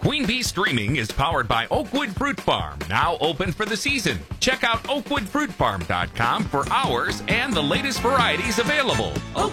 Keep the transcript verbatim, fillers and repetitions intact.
Queen Bee Streaming is powered by Oakwood Fruit Farm, now open for the season. Check out oakwood fruit farm dot com for hours and the latest varieties available. Oakwood